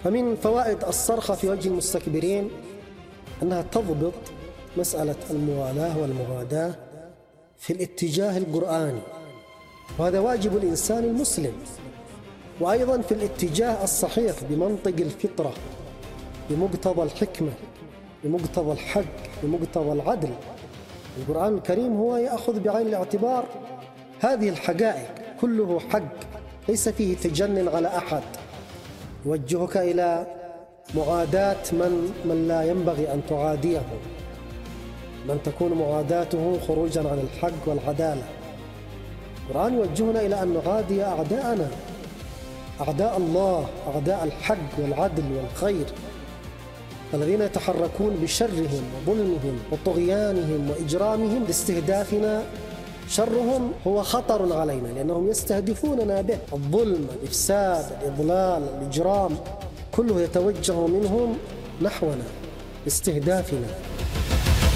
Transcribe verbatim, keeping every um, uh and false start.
فمن فوائد الصرخة في وجه المستكبرين أنها تضبط مسألة الموالاة والمغاداة في الاتجاه القرآني، وهذا واجب الإنسان المسلم، وأيضا في الاتجاه الصحيح بمنطق الفطرة، بمقتضى الحكمة، بمقتضى الحق، بمقتضى العدل. القرآن الكريم هو يأخذ بعين الاعتبار هذه الحقائق، كله حق ليس فيه تجنن على أحد، يوجهك إلى معاداة من من لا ينبغي أن تعاديه، من تكون معاداته خروجا عن الحق والعدالة. القرآن يوجهنا إلى أن نعادي أعداءنا، أعداء الله، أعداء الحق والعدل والخير، الذين يتحركون بشرهم وظلمهم وطغيانهم وإجرامهم لاستهدافنا. شرهم هو خطر علينا لأنهم يستهدفوننا به، الظلم، الإفساد، الإضلال، الإجرام، كله يتوجه منهم نحونا لاستهدافنا.